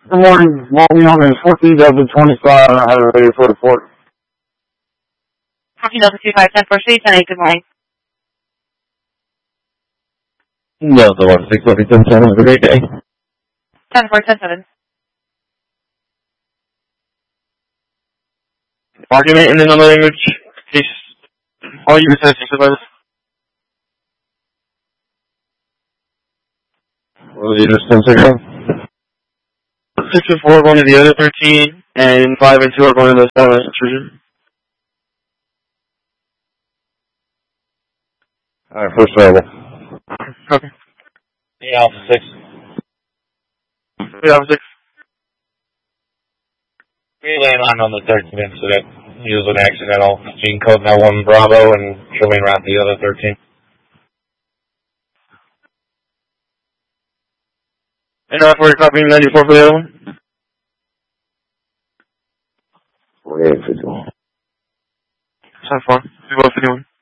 Good morning. Walking on is 14 Delta 25, and I have it ready for the port. 14 Delta 25, 10 4 Street, 10 8, good morning. Delta 16, Lucky 10 7, have a great day. 10 4, 10 7. Argument in another language. Case. All you can say is about this. Will you just 10 6 1? 6 and 4 are going to the other 13, and 5 and 2 are going to the 7 intrusion. Alright, first available. Okay. 8 Alpha 6. 8 Alpha 6. Relay line on the 13th incident. Use an accidental gene code now 1 Bravo and show me around the other 13. And for copying 94 for the other one? 48 51. 10 4. We both 51.